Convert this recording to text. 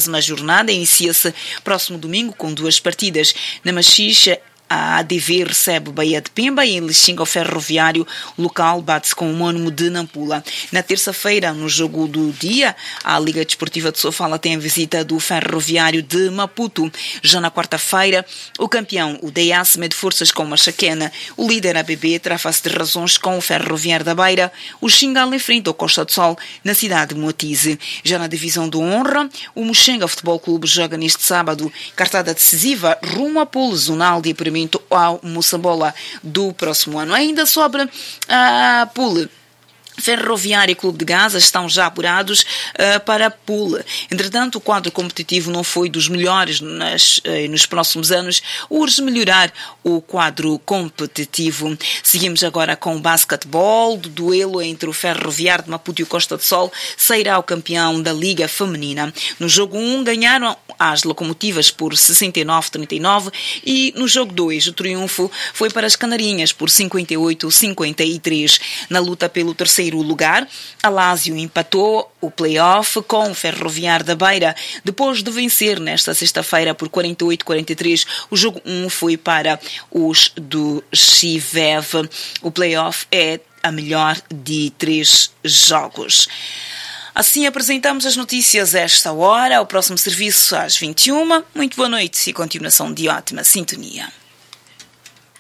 A jornada inicia-se próximo domingo com 2 partidas. Na Machixe, a ADV recebe Bahia de Pemba e em Lixinga o Ferroviário local bate-se com o homónimo de Nampula. Na terça-feira, no jogo do dia, a Liga Desportiva de Sofala tem a visita do Ferroviário de Maputo. Já na quarta-feira, o campeão, o DEAS, mede forças com o Machaquena. O líder ABB terá face de razões com o Ferroviário da Beira. O Xingal enfrenta o Costa do Sol na cidade de Moatize. Já na divisão de honra, o Muxenga Futebol Clube joga neste sábado cartada decisiva rumo à pole zonal de apuramento ao Moçambola do próximo ano. Ainda sobre a pole, Ferroviário e Clube de Gaza estão já apurados para a pool. Entretanto, o quadro competitivo não foi dos melhores nos próximos anos. Urge melhorar o quadro competitivo. Seguimos agora com o basquetebol. Do duelo entre o Ferroviário de Maputo e o Costa do Sol sairá o campeão da Liga Feminina. No jogo 1 ganharam as locomotivas por 69-39 e no jogo 2 o triunfo foi para as Canarinhas por 58-53. Na luta pelo terceiro lugar, a Lazio empatou o play-off com o Ferroviário da Beira. Depois de vencer nesta sexta-feira por 48-43, o jogo 1 foi para os do Chivev. O play-off é a melhor de 3 jogos. Assim apresentamos as notícias a esta hora. O próximo serviço às 21h. Muito boa noite e continuação de ótima sintonia.